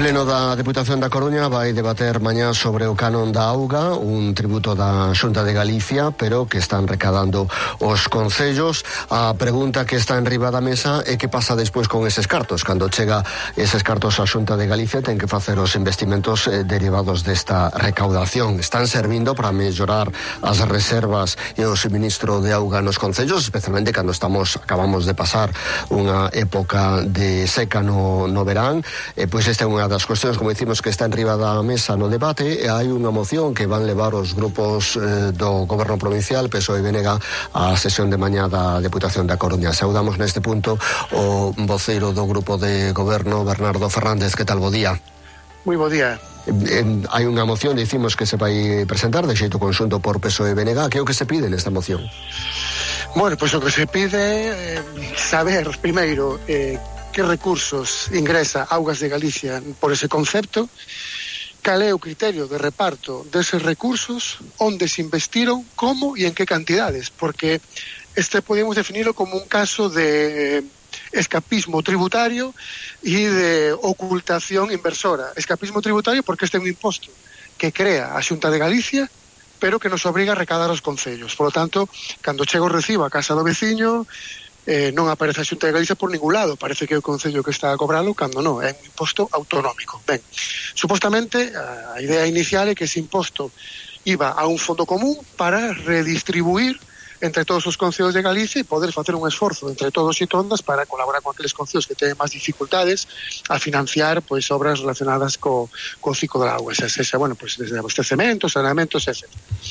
Pleno da Deputación da Coruña vai debater mañá sobre o canon da auga, un tributo da Xunta de Galicia, pero que están recadando os concellos. A pregunta que está en riba da mesa é que pasa despois con eses cartos. Cando chega eses cartos á Xunta de Galicia ten que facer os investimentos derivados desta recaudación. Están servindo para mellorar as reservas e o suministro de auga nos concellos, especialmente cando acabamos de pasar unha época de seca no verán. Pois esta é unha das cuestións, como dicimos, que está en riba da mesa no debate, e hai unha moción que van levar os grupos do Goberno Provincial, PSOE e BNG, á sesión de mañá da Deputación da Coruña. Saudamos neste punto o voceiro do Grupo de Goberno, Bernardo Fernández. Que tal, bo día? Moi bo día. Hai unha moción, dicimos, que se vai presentar de xeito conxunto por PSOE e BNG. Que é o que se pide nesta moción? Bueno, pois o que se pide é saber, primeiro, que recursos ingresa Augas de Galicia por ese concepto, cal é o criterio de reparto deses recursos, onde se investiron, como e en que cantidades, porque podemos definirlo como un caso de escapismo tributario e de ocultación inversora. Escapismo tributario porque este é un imposto que crea a Xunta de Galicia, pero que nos obriga a recadar os concellos. Por lo tanto, cando chega o recibo a casa do veciño, non aparece a Xunta de Galicia por ningún lado, parece que é o concello que está a cobralo, cando non, é un imposto autonómico. Ben, supostamente a idea inicial é que ese imposto iba a un fondo común para redistribuir entre todos os concellos de Galicia e poder facer un esforzo entre todos e todas para colaborar con aqueles concellos que teñen máis dificultades a financiar pois obras relacionadas co ciclo da auga, bueno, pois desde abastecemento, saneamentos, etc.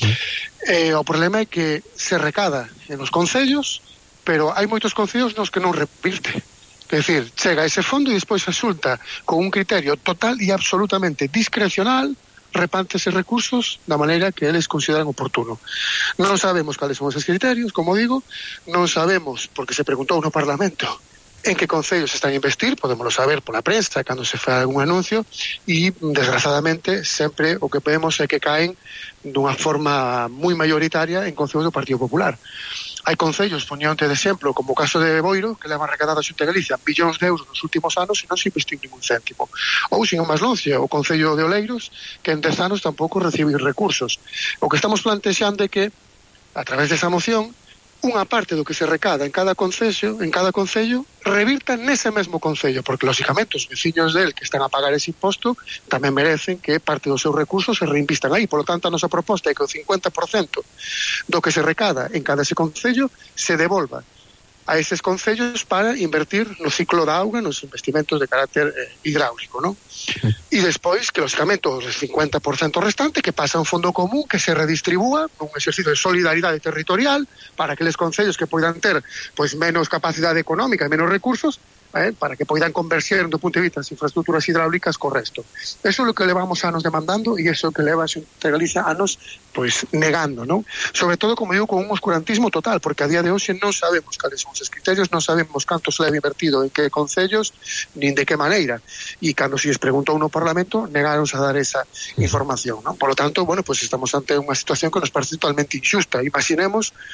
O problema é que se recada en os concellos, pero hai moitos concellos nos que non revirte. É dicir, chega a ese fondo e despois a Xunta, con un criterio total e absolutamente discrecional, reparte eses recursos da maneira que eles consideran oportuno. Non sabemos cales son eses criterios, como digo, non sabemos, porque se preguntou no Parlamento, en que concellos están a investir, podémoslo saber pola prensa, cando se fai algún anuncio, e, desgraciadamente, sempre o que vemos é que caen dunha forma moi maioritaria en concellos do Partido Popular. Hai concellos, poñonte de exemplo, como o caso de Boiro, que levan recadado a Xunta de Galicia billóns de euros nos últimos anos e non se investiu ningún céntimo. Ou, sin máis longe, o concello de Oleiros, que en 10 anos tampouco recibe recursos. O que estamos plantexando é que, a través desa moción, unha parte do que se recada en cada concello revirta nese mesmo concello, porque lógicamente os veciños del que están a pagar ese imposto tamén merecen que parte dos seus recursos se reinvistan aí. Por lo tanto, a nosa proposta é que o 50% do que se recada en cada ese concello se devolva a eses concellos para invertir no ciclo da auga, nos investimentos de carácter hidráulico, non? E despois, que lógicamente os 50% restante que pasa a un fondo común que se redistribúa nun exercicio de solidaridade territorial para aqueles concellos que poidan ter pois menos capacidade económica e menos recursos, para que poidan converser do punto de vista das infraestructuras hidráulicas co resto. Eso é o que levamos anos demandando e eso é o que leva a Xunta de Galicia anos pois negando, non? Sobre todo, como digo, con un oscurantismo total, porque a día de hoxe non sabemos cales son os criterios, non sabemos canto se leva invertido en que concellos, nin de que maneira. E cando se les preguntou no Parlamento, negaronse a dar esa información, non? Por lo tanto, bueno, pois estamos ante unha situación que nos parece totalmente injusta. Imaginemos